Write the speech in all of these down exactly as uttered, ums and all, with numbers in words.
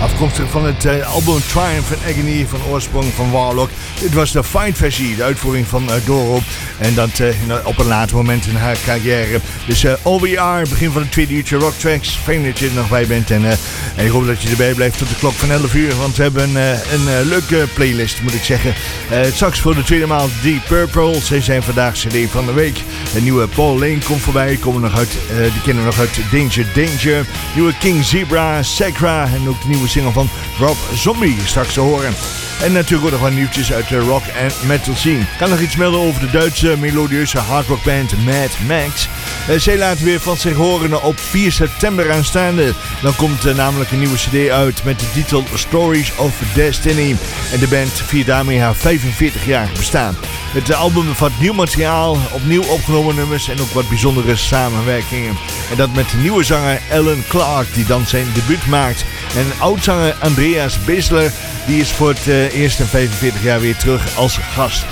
Afkomstig van het uh, album Triumph and Agony van oorsprong van Warlock. Dit was de Fight versie, de uitvoering van uh, Doro. En dat uh, op een later moment in haar carrière. Dus uh, O V R, begin van het tweede uurtje Rock Tracks. Fijn dat je er nog bij bent. En, uh, en ik hoop dat je erbij blijft tot de klok van elf uur. Want we hebben uh, een uh, leuke playlist, moet ik zeggen. Uh, straks voor de tweede maal Deep Purple. Zij zijn vandaag C D van de week. Een nieuwe Paul Lane komt voorbij. Komen nog uit, uh, die kennen we nog uit Danger Danger. Nieuwe King Zebra, Sacra. En ook de nieuwe single van Rob Zombie straks te horen. En natuurlijk ook nog wat nieuwtjes uit de rock en metal scene. Ik kan nog iets melden over de Duitse melodieuze hardrockband Mad Max. Uh, zij laten weer van zich horen op vier september aanstaande. Dan komt uh, namelijk een nieuwe cd uit met de titel Stories of Destiny. En de band viert daarmee haar vijfenveertig jaar bestaan. Het uh, album bevat nieuw materiaal, opnieuw opgenomen nummers en ook wat bijzondere samenwerkingen. En dat met de nieuwe zanger Alan Clark, die dan zijn debuut maakt. En oudzanger Andreas Bisler, die is voor het uh, eerst in vijfenveertig jaar weer terug als gast.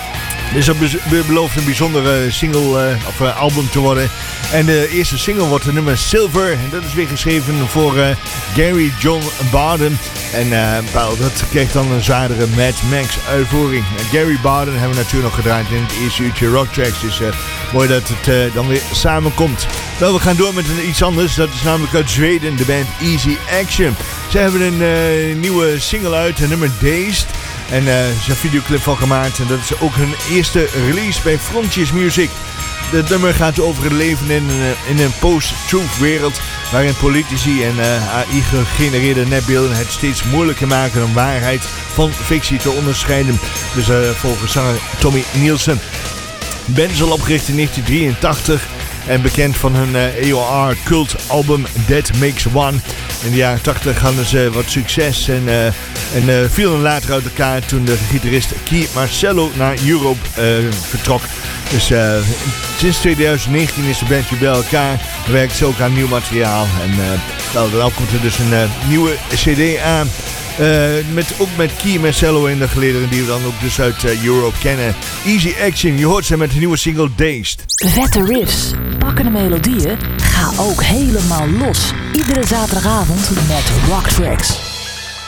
Dus dat be- belooft een bijzondere single uh, of uh, album te worden. En de eerste single wordt de nummer Silver. En dat is weer geschreven voor uh, Gary John Barden. En uh, dat krijgt dan een zwaardere Mad Max uitvoering. En Gary Barden hebben we natuurlijk nog gedraaid in het eerste uurtje Rock Tracks. Dus uh, mooi dat het uh, dan weer samenkomt. Nou, we gaan door met een, iets anders. Dat is namelijk uit Zweden, de band Easy Action. Ze hebben een uh, nieuwe single uit, een nummer Dazed. En uh, er is een videoclip van gemaakt. En dat is ook hun eerste release bij Frontiers Music. Het nummer gaat over het leven in een, in een post-truth wereld. Waarin politici en uh, A I-gegenereerde netbeelden het steeds moeilijker maken om waarheid van fictie te onderscheiden. Dus uh, volgens zanger Tommy Nielsen. De band is al opgericht in negentien drieëntachtig. En bekend van hun uh, E O R cult album That Makes One. In de jaren tachtig hadden ze wat succes en, uh, en uh, vielen later uit elkaar toen de gitarist Key Marcello naar Europe uh, vertrok. Dus uh, sinds twintig negentien is de band weer bij elkaar. Dan werkt ze ook aan nieuw materiaal. En uh, nou, dan komt er dus een uh, nieuwe cd aan. Uh, met, ook met Key Marcello in de gelederen die we dan ook dus uit uh, Europe kennen. Easy Action, je hoort ze met de nieuwe single Dazed. Vette riffs, pakkende melodieën, ga ook helemaal los. Iedere zaterdagavond met Rock Tracks.